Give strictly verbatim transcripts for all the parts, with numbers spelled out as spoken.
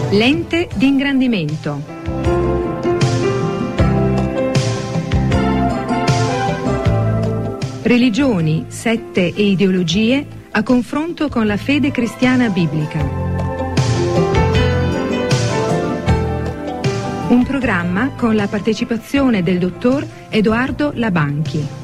Lente di ingrandimento. Religioni, sette e ideologie a confronto con la fede cristiana biblica. Un programma con la partecipazione del dottor Edoardo Labanchi.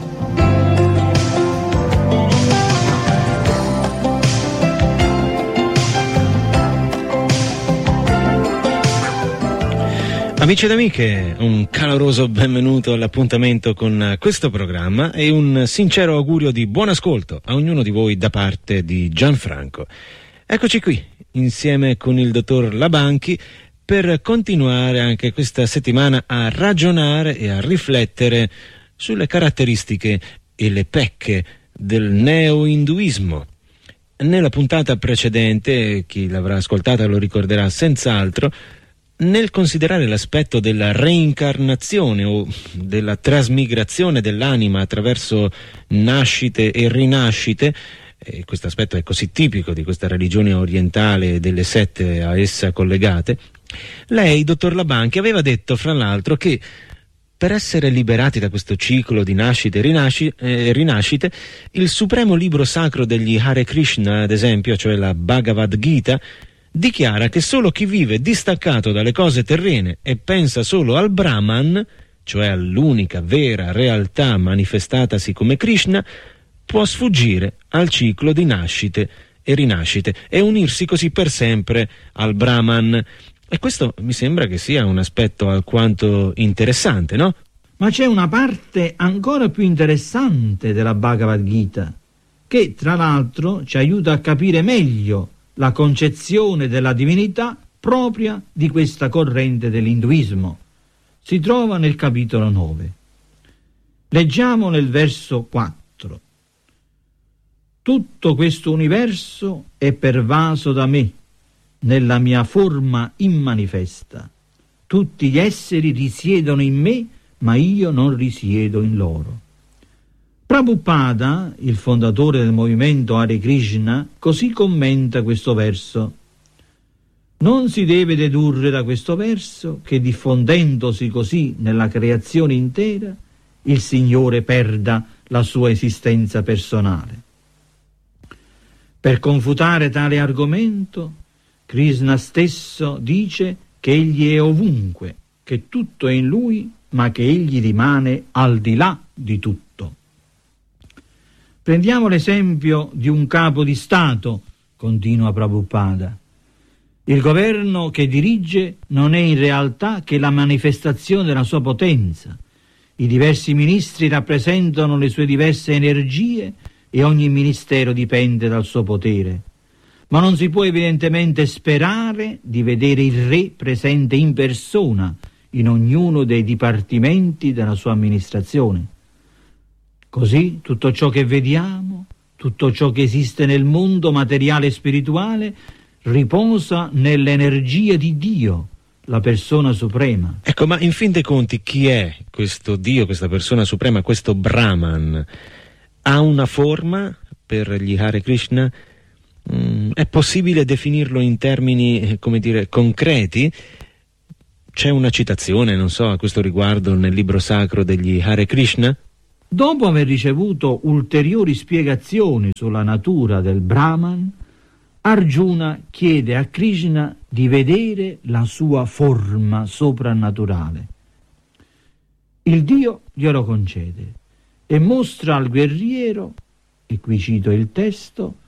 Amici ed amiche, un caloroso benvenuto all'appuntamento con questo programma e un sincero augurio di buon ascolto a ognuno di voi da parte di Gianfranco. Eccoci qui, insieme con il dottor Labanchi, per continuare anche questa settimana a ragionare e a riflettere sulle caratteristiche e le pecche del neo-induismo. Nella puntata precedente, chi l'avrà ascoltata lo ricorderà senz'altro, nel considerare l'aspetto della reincarnazione o della trasmigrazione dell'anima attraverso nascite e rinascite, e questo aspetto è così tipico di questa religione orientale e delle sette a essa collegate, lei, dottor Labanchi, aveva detto fra l'altro che per essere liberati da questo ciclo di nascite e rinasci, eh, rinascite, il supremo libro sacro degli Hare Krishna, ad esempio, cioè la Bhagavad Gita, dichiara che solo chi vive distaccato dalle cose terrene e pensa solo al Brahman, cioè all'unica vera realtà manifestatasi come Krishna, può sfuggire al ciclo di nascite e rinascite e unirsi così per sempre al Brahman. E questo mi sembra che sia un aspetto alquanto interessante, no? Ma c'è una parte ancora più interessante della Bhagavad Gita, che tra l'altro ci aiuta a capire meglio la concezione della divinità propria di questa corrente dell'induismo. Si trova nel capitolo nove. Leggiamo nel verso quattro. Tutto questo universo è pervaso da me, nella mia forma immanifesta. Tutti gli esseri risiedono in me, ma io non risiedo in loro. Prabhupada, il fondatore del movimento Hare Krishna, così commenta questo verso. Non si deve dedurre da questo verso che diffondendosi così nella creazione intera, il Signore perda la sua esistenza personale. Per confutare tale argomento, Krishna stesso dice che egli è ovunque, che tutto è in lui, ma che egli rimane al di là di tutto. Prendiamo l'esempio di un capo di Stato, continua Prabhupada. Il governo che dirige non è in realtà che la manifestazione della sua potenza. I diversi ministri rappresentano le sue diverse energie e ogni ministero dipende dal suo potere. Ma non si può evidentemente sperare di vedere il re presente in persona in ognuno dei dipartimenti della sua amministrazione. Così tutto ciò che vediamo, tutto ciò che esiste nel mondo materiale e spirituale, riposa nell'energia di Dio, la persona suprema. Ecco, ma in fin dei conti chi è questo Dio, questa persona suprema, questo Brahman? Ha una forma per gli Hare Krishna? Mm, è possibile definirlo in termini, come dire, concreti? C'è una citazione, non so, a questo riguardo nel libro sacro degli Hare Krishna? Dopo aver ricevuto ulteriori spiegazioni sulla natura del Brahman, Arjuna chiede a Krishna di vedere la sua forma soprannaturale. Il Dio glielo concede e mostra al guerriero, e qui cito il testo,